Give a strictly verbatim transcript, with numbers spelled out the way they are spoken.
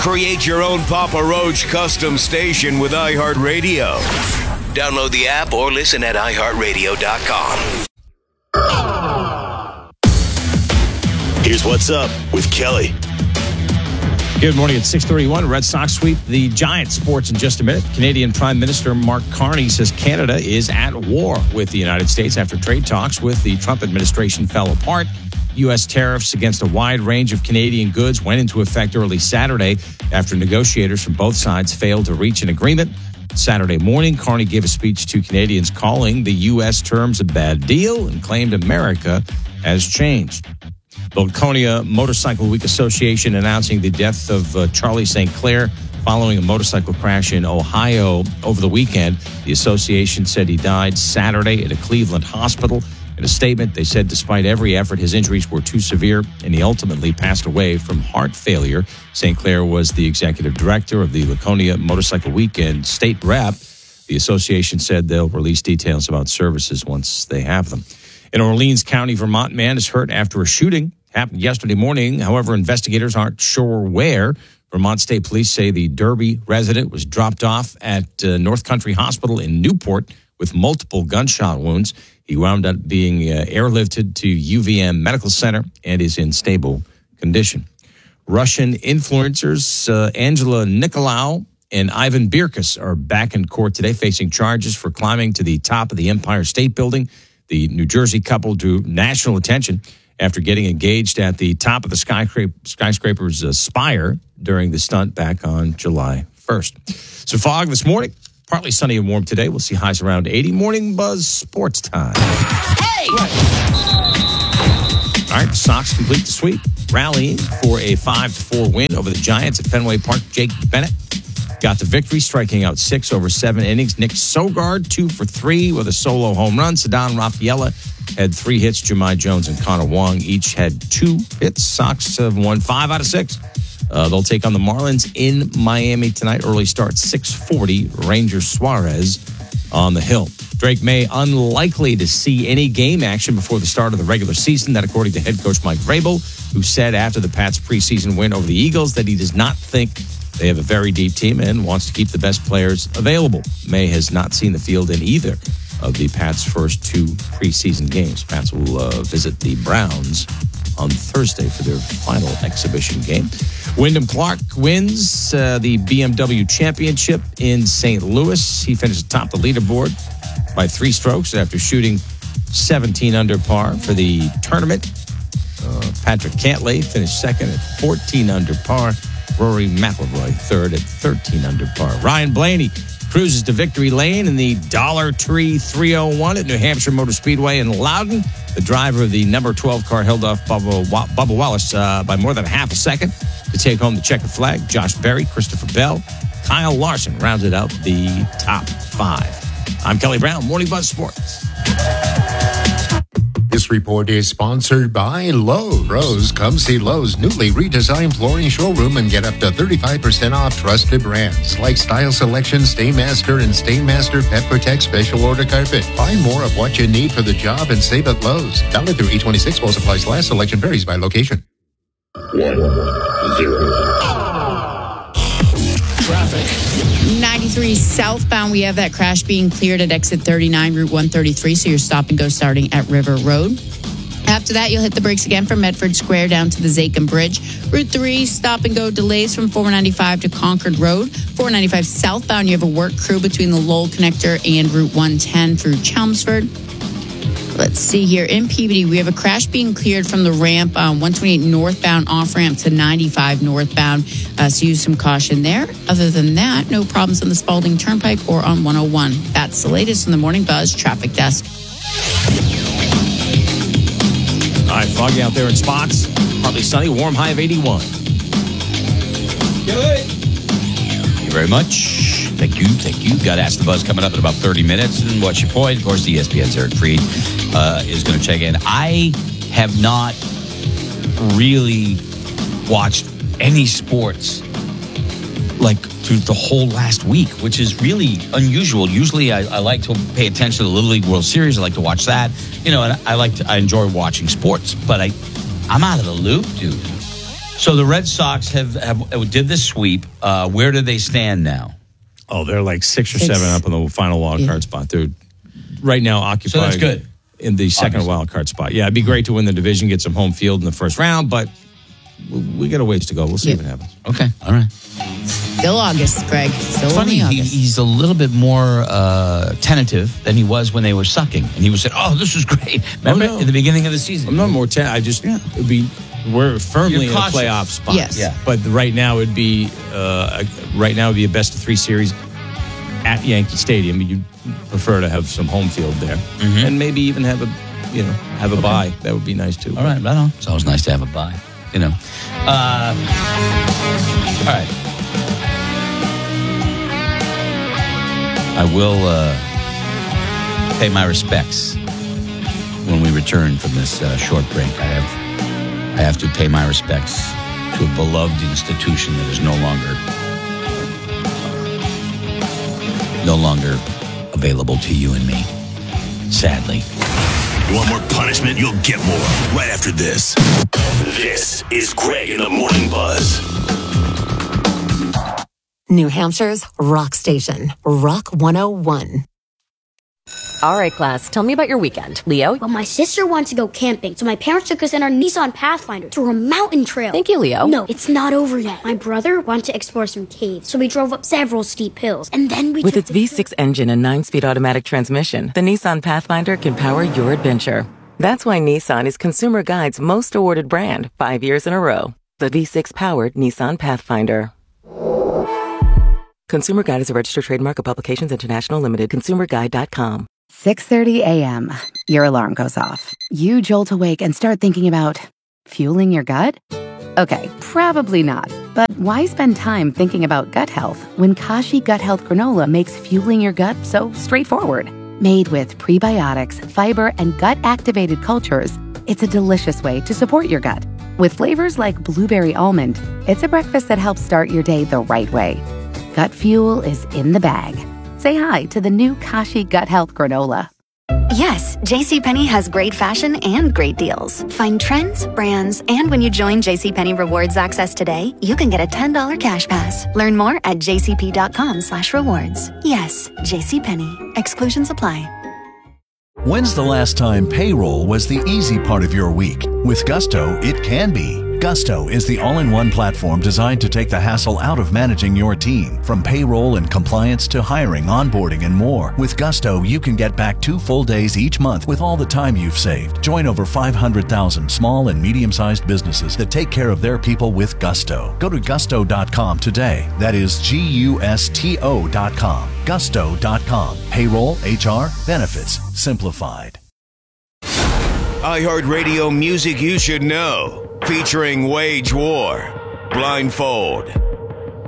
Create your own Papa Roach custom station with iHeartRadio. Download the app or listen at i heart radio dot com. Here's what's up with Kelly. Good morning at six thirty-one. Red Sox sweep the Giants. Sports in just a minute. Canadian Prime Minister Mark Carney says Canada is at war with the United States after trade talks with the Trump administration fell apart. U S tariffs against a wide range of Canadian goods went into effect early Saturday after negotiators from both sides failed to reach an agreement. Saturday morning, Carney gave a speech to Canadians calling the U S terms a bad deal and claimed America has changed. The Laconia Motorcycle Week Association announcing the death of uh, Charlie Saint Clair following a motorcycle crash in Ohio over the weekend. The association said he died Saturday at a Cleveland hospital. In a statement, they said despite every effort, his injuries were too severe, and he ultimately passed away from heart failure. Saint Clair was the executive director of the Laconia Motorcycle Week and state rep. The association said they'll release details about services once they have them. An Orleans County, Vermont man is hurt after a shooting happened yesterday morning. However, investigators aren't sure where. Vermont State Police say the Derby resident was dropped off at uh, North Country Hospital in Newport with multiple gunshot wounds. He wound up being uh, airlifted to U V M Medical Center and is in stable condition. Russian influencers uh, Angela Nicolau and Ivan Birkus are back in court today facing charges for climbing to the top of the Empire State Building. The New Jersey couple drew national attention after getting engaged at the top of the skyscraper, skyscraper's uh, spire during the stunt back on July first. So fog this morning. Partly sunny and warm today. We'll see highs around eighty. Morning Buzz Sports Time. Hey! All right, the Sox complete the sweep, rallying for a five to four win over the Giants at Fenway Park. Jake Bennett got the victory, striking out six over seven innings. Nick Sogard, two for three with a solo home run. Ceddanne Rafaela had three hits. Jahmai Jones and Connor Wong each had two hits. Sox have won five out of six. Uh, they'll take on the Marlins in Miami tonight. Early start, six forty. Rangers Suarez on the hill. Drake May unlikely to see any game action before the start of the regular season. That according to head coach Mike Vrabel, who said after the Pats' preseason win over the Eagles that he does not think they have a very deep team and wants to keep the best players available. May has not seen the field in either of the Pats' first two preseason games. Pats will uh, visit the Browns on Thursday for their final exhibition game. Wyndham Clark wins uh, the B M W Championship in Saint Louis. He finished atop the leaderboard by three strokes after shooting seventeen under par for the tournament. Uh, Patrick Cantlay finished second at fourteen under par. Rory McIlroy third at thirteen under par. Ryan Blaney cruises to victory lane in the Dollar Tree three oh one at New Hampshire Motor Speedway in Loudon. The driver of the number twelve car held off Bubba, Bubba Wallace uh, by more than a half a second to take home the checkered flag. Josh Berry, Christopher Bell, Kyle Larson rounded out the top five. I'm Kelly Brown, Morning Buzz Sports. This report is sponsored by Lowe's. Pros, come see Lowe's newly redesigned flooring showroom and get up to thirty-five percent off trusted brands like Style Selection, Stainmaster, and Stainmaster Pet Protect Special Order Carpet. Find more of what you need for the job and save at Lowe's. Valid through eight twenty-six while supplies last. Selection varies by location. One, zero. Traffic. ninety-three southbound, we have that crash being cleared at exit thirty-nine, Route one thirty-three, so your stop and go starting at River Road. After that, you'll hit the brakes again from Medford Square down to the Zakim Bridge. Route three, stop and go delays from four ninety-five to Concord Road. four ninety-five southbound, you have a work crew between the Lowell Connector and Route one ten through Chelmsford. Let's see here. In Peabody, we have a crash being cleared from the ramp on one twenty-eight northbound off-ramp to ninety-five northbound. Uh, so use some caution there. Other than that, no problems on the Spalding Turnpike or on one oh one. That's the latest in the Morning Buzz Traffic Desk. All right, foggy out there in spots. Partly sunny, warm high of eighty-one. Good. Thank you very much. Thank you, thank you. Got Ask the Buzz coming up in about thirty minutes. And what's your point? Of course, E S P N's Eric Freed uh, is going to check in. I have not really watched any sports like through the whole last week, which is really unusual. Usually I, I like to pay attention to the Little League World Series. I like to watch that. You know, and I like to, I enjoy watching sports, but I, I'm out of the loop, dude. So the Red Sox have, have did this sweep. Uh, where do they stand now? Oh, they're like six or Six. seven up on the final wild Yeah. card spot. They're right now occupied. So that's good. In the second Obviously. wild card spot. Yeah, it'd be great to win the division, get some home field in the first round, but we, we got a ways to go. We'll see Yeah. what happens. Okay, all right. Still August, Greg. Still Funny, only he, August. he's a little bit more uh, tentative than he was when they were sucking, and he was saying, "Oh, this is great." Remember no. at the beginning of the season? I'm not more ten. I just it'd be we're firmly You're in a cautious. playoff spot. Yes. Yeah. But right now it'd be uh, right now it'd be a best of three series at Yankee Stadium. You'd prefer to have some home field there, Mm-hmm. and maybe even have a you know have a bye. That would be nice too. All right, right on. It's always nice to have a bye, you know. Uh, all right. I will uh, pay my respects when we return from this uh, short break. I have, I have to pay my respects to a beloved institution that is no longer, no longer available to you and me. Sadly. You want more punishment? You'll get more right after this. This is Greg in the Morning Buzz. New Hampshire's rock station, Rock one oh one. All right, class, tell me about your weekend. Leo? Well, my sister wants to go camping, so my parents took us in our Nissan Pathfinder to a mountain trail. Thank you, Leo. No, it's not over yet. My brother wanted to explore some caves, so we drove up several steep hills, and then we With took its the V six engine and nine-speed automatic transmission, the Nissan Pathfinder can power your adventure. That's why Nissan is Consumer Guide's most awarded brand five years in a row. The V six-powered Nissan Pathfinder. Consumer Guide is a registered trademark of Publications International Limited. consumer guide dot com. six thirty a.m. Your alarm goes off. You jolt awake and start thinking about fueling your gut? Okay, probably not. But why spend time thinking about gut health when Kashi Gut Health Granola makes fueling your gut so straightforward? Made with prebiotics, fiber, and gut-activated cultures, it's a delicious way to support your gut. With flavors like blueberry almond, it's a breakfast that helps start your day the right way. Gut fuel is in the bag. Say hi to the new Kashi Gut Health Granola. Yes, JCPenney has great fashion and great deals. Find trends, brands, and when you join JCPenney Rewards Access today, you can get a ten dollars cash pass. Learn more at jcp.com slash rewards. Yes, JCPenney. Exclusions apply. When's the last time payroll was the easy part of your week? With Gusto, it can be. Gusto is the all-in-one platform designed to take the hassle out of managing your team. From payroll and compliance to hiring, onboarding, and more. With Gusto, you can get back two full days each month with all the time you've saved. Join over five hundred thousand small and medium-sized businesses that take care of their people with Gusto. Go to gusto dot com today. That is G U S T O dot com. gusto dot com. Payroll, H R, benefits, simplified. iHeartRadio music you should know. Featuring Wage War, Blindfold,